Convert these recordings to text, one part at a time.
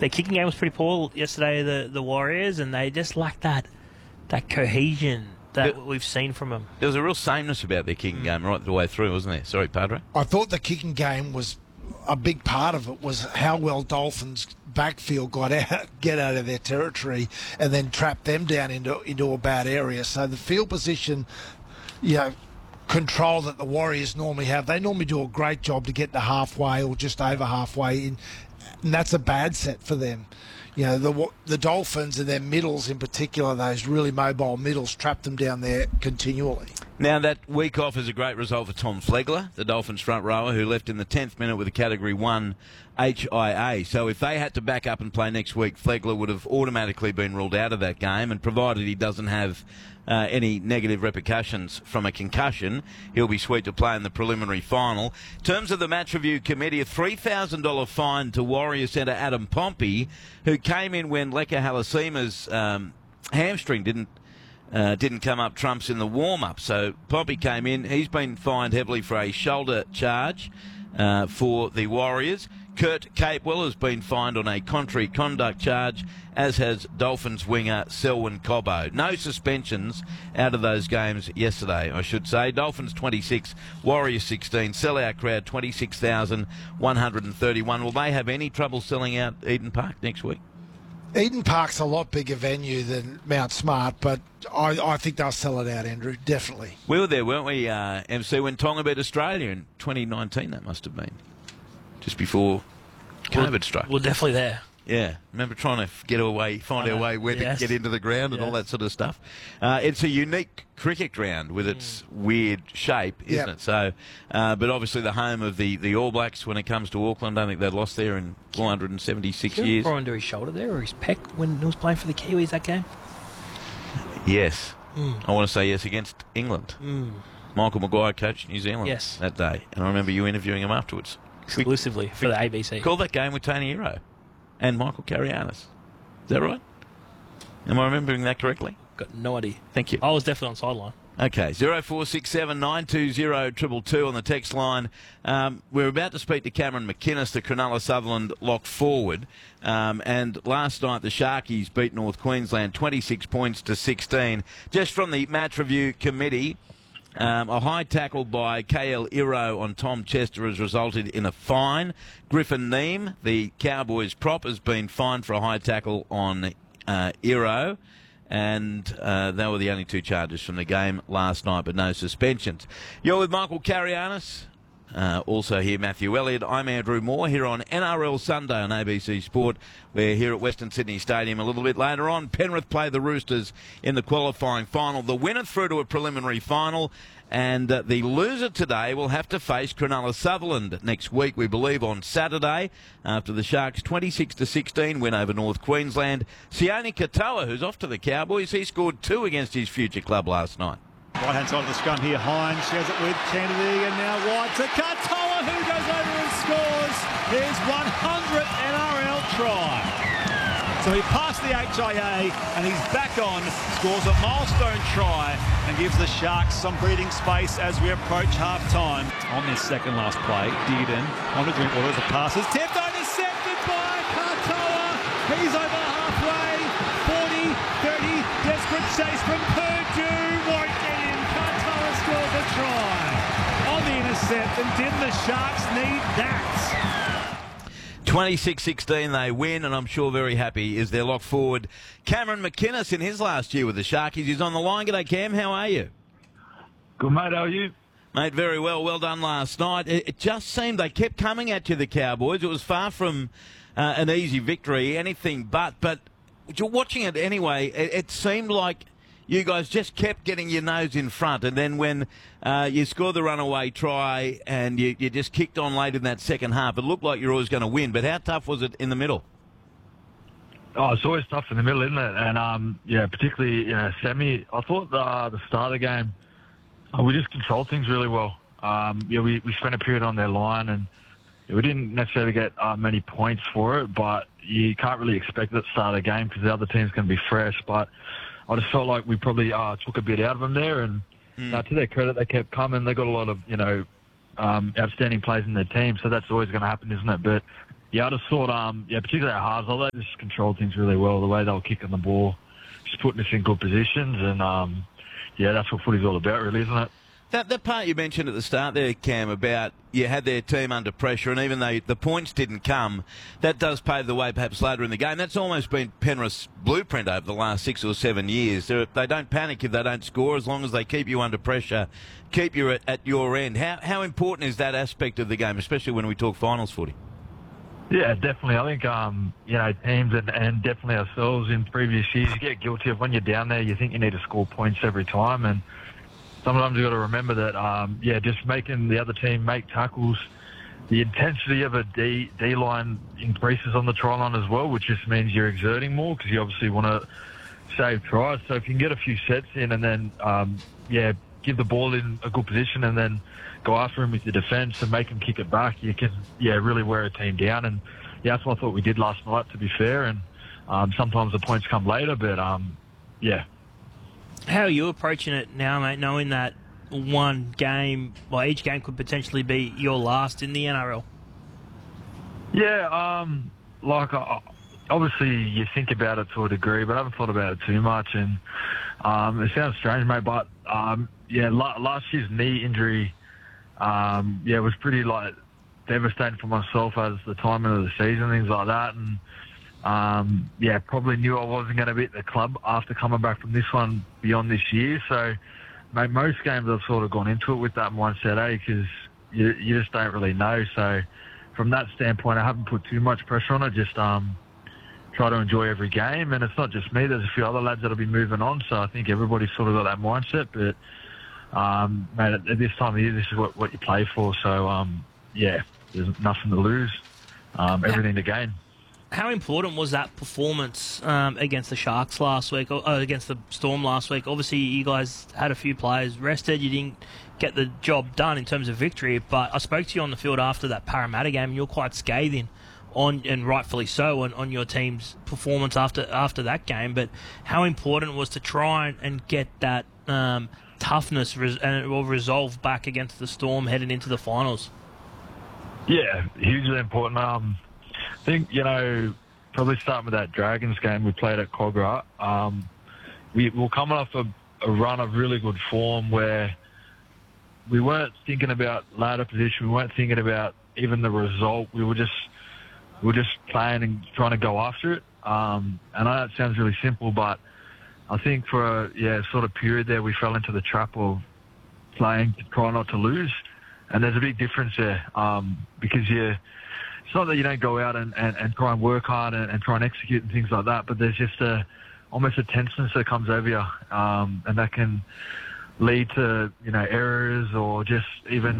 their kicking game was pretty poor yesterday, the Warriors, and they just lacked that cohesion that we've seen from them. There was a real sameness about their kicking game right the way through, wasn't there? Sorry, Padre. I thought the kicking game was a big part of it, was how well Dolphins backfield get out of their territory and then trap them down into a bad area. So the field position, control that the Warriors normally have, they normally do a great job to get to halfway or just over halfway in, and that's a bad set for them. The Dolphins and their middles in particular, those really mobile middles, trap them down there continually. Now, that week off is a great result for Tom Flegler, the Dolphins front rower, who left in the 10th minute with a Category 1 HIA. So if they had to back up and play next week, Flegler would have automatically been ruled out of that game, and provided he doesn't have any negative repercussions from a concussion, he'll be sweet to play in the preliminary final. In terms of the match review committee, a $3,000 fine to Warrior centre Adam Pompey, who came in when Leka Halasima's hamstring didn't come up trumps in the warm-up. So Pompey came in. He's been fined heavily for a shoulder charge for the Warriors. Kurt Capewell has been fined on a contrary conduct charge, as has Dolphins winger Selwyn Cobbo. No suspensions out of those games yesterday, I should say. Dolphins 26, Warriors 16, sellout crowd 26,131. Will they have any trouble selling out Eden Park next week? Eden Park's a lot bigger venue than Mount Smart, but I think they'll sell it out, Andrew, definitely. We were there, weren't we, MC, when Tonga beat Australia in 2019, that must have been. Just before COVID struck. We're definitely there. Yeah, remember trying to find our way where to get into the ground and all that sort of stuff. It's a unique cricket ground with its weird shape, isn't it? So, but obviously the home of the All Blacks when it comes to Auckland. I don't think they'd lost there in 476 years. Or under his shoulder there, or his pec when he was playing for the Kiwis that game? Yes. I want to say yes against England. Michael Maguire coached New Zealand that day, and I remember you interviewing him afterwards. Exclusively for the ABC. Called that game with Tony Hero and Michael Carianis. Is that right? Am I remembering that correctly? Got no idea. Thank you. I was definitely on sideline. Okay, 0467 920 222 on the text line. We're about to speak to Cameron McInnes, the Cronulla Sutherland lock forward. And last night the Sharkies beat North Queensland 26 points to 16. Just from the match review committee, a high tackle by KL Iro on Tom Chester has resulted in a fine. Griffin Neem, the Cowboys prop, has been fined for a high tackle on Iro. And they were the only two charges from the game last night, but no suspensions. You're with Michael Carianis. Also here, Matthew Elliott. I'm Andrew Moore here on NRL Sunday on ABC Sport. We're here at Western Sydney Stadium a little bit later on. Penrith play the Roosters in the qualifying final. The winner through to a preliminary final, and the loser today will have to face Cronulla Sutherland next week, we believe, on Saturday, after the Sharks' 26-16 win over North Queensland. Sione Katoa, who's off to the Cowboys, he scored 2 against his future club last night. Right-hand side of the scrum here, Hines shares it with Kennedy, and now White to Katoa, who goes over and scores his 100th NRL try. So he passed the HIA, and he's back on, scores a milestone try, and gives the Sharks some breathing space as we approach half-time. On this second last play, dig it in, on to Drinkwater, the pass is tipped, intercepted by Katoa. He's over halfway, 40, 30, desperate chase from Purdue, won't get in. Katoa scores a try on the intercept, and didn't the Sharks need that? 26-16 they win, and I'm sure very happy is their lock forward Cameron McInnes in his last year with the Sharkies. He's on the line. G'day, Cam. How are you? Good, mate. How are you? Mate, very well. Well done last night. It just seemed they kept coming at you, the Cowboys. It was far from an easy victory, anything but watching it anyway, it seemed like you guys just kept getting your nose in front, and then when you scored the runaway try and you just kicked on late in that second half, it looked like you were always going to win. But how tough was it in the middle? Oh, it's always tough in the middle, isn't it? And, particularly, semi. I thought the start of the game, we just controlled things really well. We spent a period on their line, and we didn't necessarily get many points for it, but you can't really expect it at the start of the game because the other team's going to be fresh. But I just felt like we probably took a bit out of them there, and to their credit, they kept coming. They got a lot of, outstanding players in their team, so that's always going to happen, isn't it? But, I just thought, particularly at halves, they just controlled things really well. The way they were kicking the ball, just putting us in good positions, and that's what footy's all about, really, isn't it? That part you mentioned at the start there, Cam, about you had their team under pressure, and even though the points didn't come, that does pave the way perhaps later in the game. That's almost been Penrith's blueprint over the last 6 or 7 years. They don't panic if they don't score, as long as they keep you under pressure, keep you at your end. How important is that aspect of the game, especially when we talk finals footy? Yeah, definitely. I think, teams and definitely ourselves in previous years, you get guilty of when you're down there, you think you need to score points every time, and sometimes you've got to remember that, just making the other team make tackles, the intensity of a D-line increases on the try line as well, which just means you're exerting more because you obviously want to save tries. So if you can get a few sets in and then, give the ball in a good position and then go after him with your defence and make him kick it back, you can, really wear a team down. And, that's what I thought we did last night, to be fair. And sometimes the points come later, but, How are you approaching it now, mate, knowing that each game could potentially be your last in the NRL? Yeah, obviously you think about it to a degree, but I haven't thought about it too much. And it sounds strange, mate, but last year's knee injury, was pretty devastating for myself as the timing of the season, things like that. And probably knew I wasn't going to be at the club after coming back from this one beyond this year. So, mate, most games I've sort of gone into it with that mindset, because you just don't really know. So, from that standpoint, I haven't put too much pressure on it. Just try to enjoy every game. And it's not just me. There's a few other lads that'll be moving on. So I think everybody's sort of got that mindset. But, mate, at this time of year, this is what you play for. So, there's nothing to lose, everything to gain. How important was that performance against the Sharks last week, or against the Storm last week? Obviously, you guys had a few players rested. You didn't get the job done in terms of victory, but I spoke to you on the field after that Parramatta game, and you're quite scathing, and rightfully so, on your team's performance after that game. But how important was to try and get that toughness and resolve back against the Storm heading into the finals? Yeah, hugely important. I think, probably starting with that Dragons game we played at Cogra, we were coming off a run of really good form where we weren't thinking about ladder position, we weren't thinking about even the result, we were just playing and trying to go after it. And I know it sounds really simple, but I think for a sort of period there we fell into the trap of playing to try not to lose. And there's a big difference there, because it's not that you don't go out and try and work hard and try and execute and things like that, but there's just almost a tenseness that comes over you, and that can lead to, errors or just even,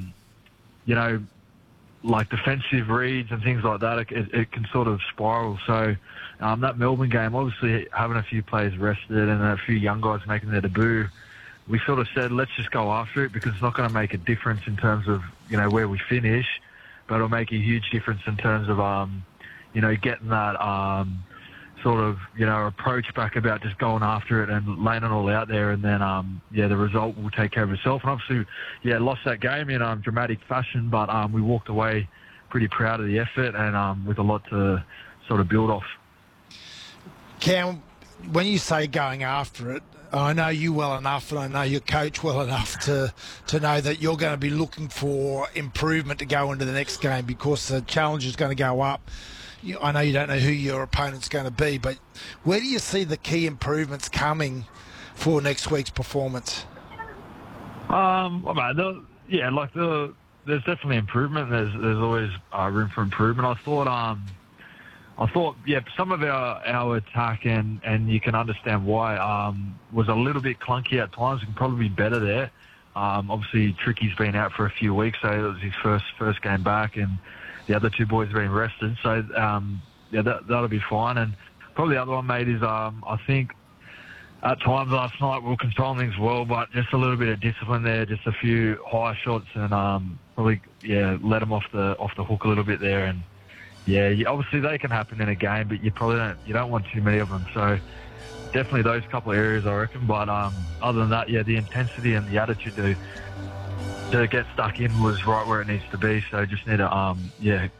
defensive reads and things like that. It can sort of spiral. So that Melbourne game, obviously having a few players rested and a few young guys making their debut, we sort of said, let's just go after it, because it's not going to make a difference in terms of, where we finish, but it'll make a huge difference in terms of, getting that sort of, approach back about just going after it and laying it all out there. And then, the result will take care of itself. And obviously, lost that game in dramatic fashion, but we walked away pretty proud of the effort and with a lot to sort of build off. Cam, when you say going after it, I know you well enough, and I know your coach well enough to know that you're going to be looking for improvement to go into the next game, because the challenge is going to go up. I know you don't know who your opponent's going to be, but where do you see the key improvements coming for next week's performance? There's definitely improvement. There's always room for improvement. I thought, some of our attack, and you can understand why, was a little bit clunky at times. We can probably be better there. Obviously, Tricky's been out for a few weeks, so it was his first game back, and the other two boys have been rested. So, that'll be fine. And probably the other one, mate, is I think at times last night we were controlling things well, but just a little bit of discipline there, just a few high shots, and probably let them off the hook a little bit there. And obviously they can happen in a game, but you don't want too many of them. So definitely those couple of areas, I reckon. But other than that, the intensity and the attitude to get stuck in was right where it needs to be. So just need to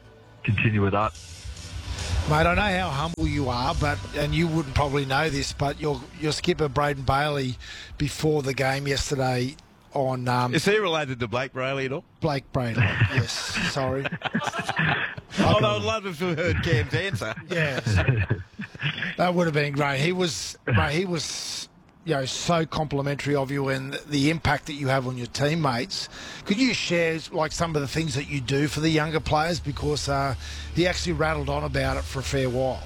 continue with that. Mate, I know how humble you are, and you wouldn't probably know this, but your skipper, Braden Bailey, before the game yesterday on... Is he related to Blake Brayley at all? Blake Braden, yes, sorry. I would love if we heard Cam's answer. Yes. That would have been great. He was so complimentary of you and the impact that you have on your teammates. Could you share some of the things that you do for the younger players? Because he actually rattled on about it for a fair while.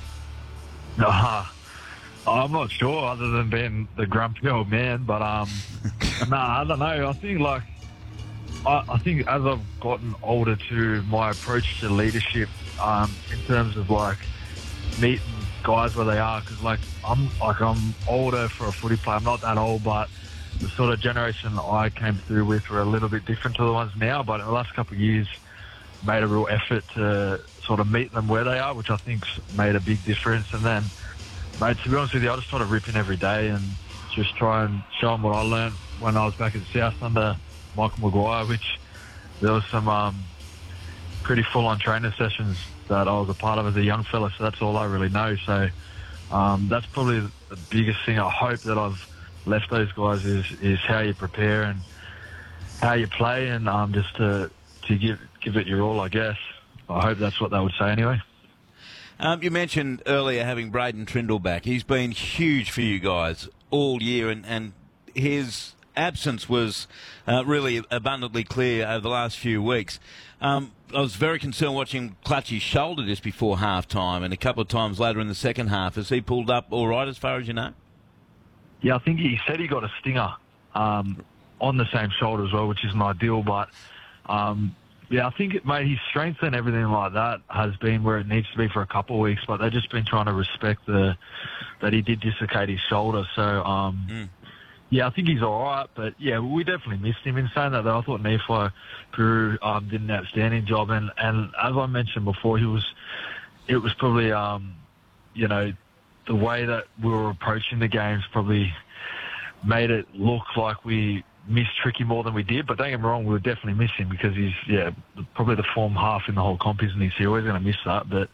I'm not sure, other than being the grumpy old man. But I don't know. I think I think as I've gotten older too, my approach to leadership, in terms of meeting guys where they are, because I'm older for a footy player. I'm not that old, but the sort of generation I came through with were a little bit different to the ones now. But in the last couple of years, made a real effort to sort of meet them where they are, which I think's made a big difference. And then, mate, to be honest with you, I just try to rip in every day and just try and show them what I learned when I was back at South under Michael Maguire, which there was some pretty full-on training sessions that I was a part of as a young fella, so that's all I really know. So that's probably the biggest thing I hope that I've left those guys is how you prepare and how you play, and just to give it your all, I guess. I hope that's what they would say anyway. You mentioned earlier having Braden Trindle back. He's been huge for you guys all year, and his absence was really abundantly clear over the last few weeks. I was very concerned watching Clutchy's shoulder just before half-time, and a couple of times later in the second half. Has he pulled up all right as far as you know? Yeah, I think he said he got a stinger on the same shoulder as well, which isn't ideal. But, yeah, I think, mate, his strength and everything like that has been where it needs to be for a couple of weeks, but they've just been trying to respect that he did dislocate his shoulder. So, yeah, I think he's all right, but, yeah, we definitely missed him. In saying that, though, I thought Nephi Peru did an outstanding job, and as I mentioned before, it was probably, the way that we were approaching the games probably made it look like we missed Tricky more than we did. But don't get me wrong, we were definitely missing because he's, probably the form half in the whole comp, isn't he? So you're always going to miss that. But,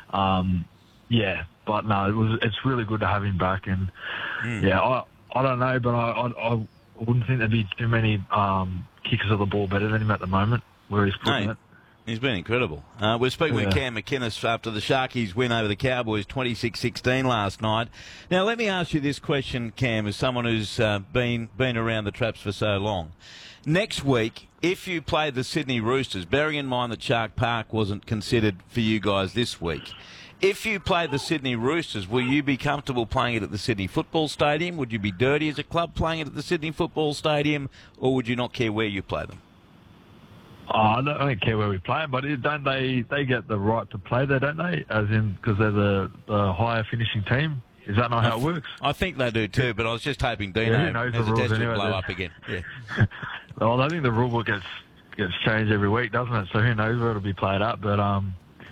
but no, it's really good to have him back. And, I don't know, but I wouldn't think there'd be too many kickers of the ball better than him at the moment, where he's putting it. He's been incredible. We're speaking with Cam McInnes after the Sharkies win over the Cowboys 26-16 last night. Now, let me ask you this question, Cam, as someone who's been around the traps for so long. Next week, if you play the Sydney Roosters, bearing in mind that Shark Park wasn't considered for you guys this week, if you play the Sydney Roosters, will you be comfortable playing it at the Sydney Football Stadium? Would you be dirty as a club playing it at the Sydney Football Stadium, or would you not care where you play them? I don't care where we play them, but don't they get the right to play there, don't they? As in, because they're the higher finishing team? Is that not how it works? I think they do too, but I was just hoping Dino has a test to blow up again. Yeah. Well, I think the rule book gets changed every week, doesn't it? So who knows where it'll be played at. But, I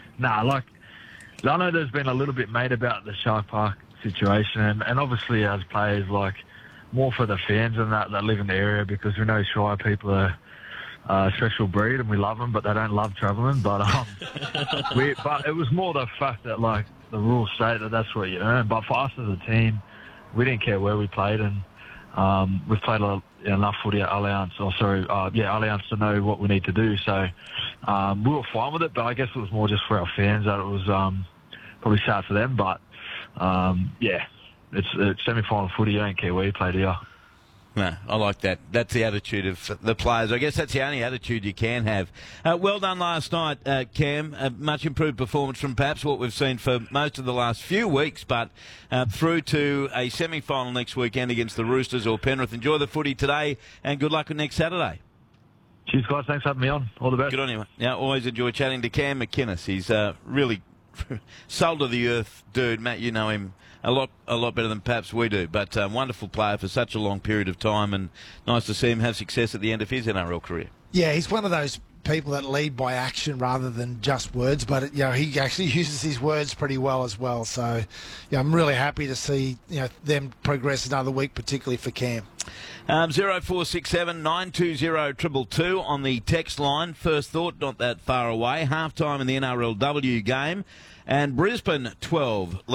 know there's been a little bit made about the Shark Park situation, and obviously as players, more for the fans and that live in the area, because we know Shire people are a special breed and we love them, but they don't love travelling. But but it was more the fact that the rules state that that's what you earn. But for us as a team, we didn't care where we played, and we've played enough footy at Allianz, Allianz to know what we need to do. So we were fine with it, but I guess it was more just for our fans that it was probably sad for them. But it's semi-final footy. You don't care where you play, do you? No, I like that. That's the attitude of the players. I guess that's the only attitude you can have. Well done last night, Cam. A much improved performance from perhaps what we've seen for most of the last few weeks, but through to a semi-final next weekend against the Roosters or Penrith. Enjoy the footy today, and good luck next Saturday. Cheers, guys. Thanks for having me on. All the best. Good on you, mate. Now, always enjoy chatting to Cam McInnes. He's really soul of the earth dude. Matt, you know him a lot better than perhaps we do, but wonderful player for such a long period of time, and nice to see him have success at the end of his NRL career. Yeah, he's one of those people that lead by action rather than just words, but he actually uses his words pretty well as well. So I'm really happy to see them progress another week, particularly for Cam. 0467 920 222 on the text line. First thought, not that far away. Half time in the NRLW game, and Brisbane 12.